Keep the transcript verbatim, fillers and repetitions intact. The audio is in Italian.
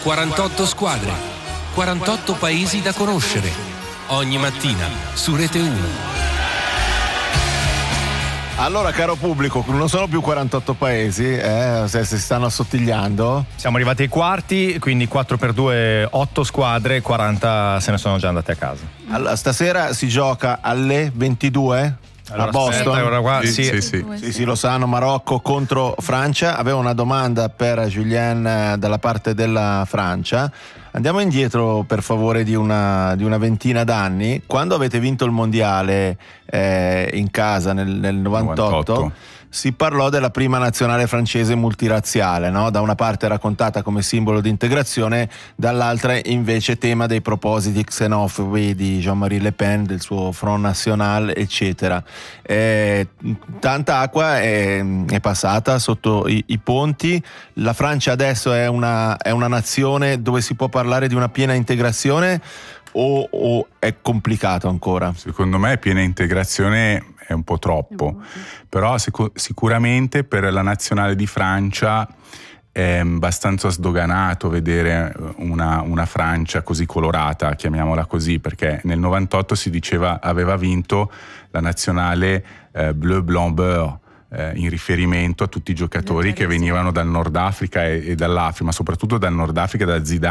quarantotto squadre, quarantotto paesi da conoscere. Ogni mattina su Rete uno. Allora, caro pubblico, non sono più quarantotto paesi, eh, se si stanno assottigliando. Siamo arrivati ai quarti, quindi quattro per due, otto squadre, quaranta se ne sono già andate a casa. Allora, stasera si gioca alle ventidue allora, a Boston. Aspetta, qua, sì, sì. Sì, sì. Sì, sì, lo sanno, Marocco contro Francia. Avevo una domanda per Julien dalla parte della Francia. Andiamo indietro per favore di una, di una ventina d'anni. Quando avete vinto il mondiale eh, in casa nel, nel novantotto, novantotto, si parlò della prima nazionale francese multirazziale, no? Da una parte raccontata come simbolo di integrazione, dall'altra invece tema dei propositi xenofobi di Jean-Marie Le Pen, del suo Front National, eccetera. Eh, tanta acqua è, è passata sotto i, i ponti. La Francia adesso è una, è una nazione dove si può parlare di una piena integrazione o, o è complicato ancora? Secondo me piena integrazione è un po' troppo, però sic- sicuramente per la nazionale di Francia è abbastanza sdoganato vedere una, una Francia così colorata, chiamiamola così, perché nel novantotto si diceva aveva vinto la nazionale eh, Bleu Blanc Beurre, eh, in riferimento a tutti i giocatori che venivano dal Nord Africa e, e dall'Africa, ma soprattutto dal Nord Africa, da Zidane.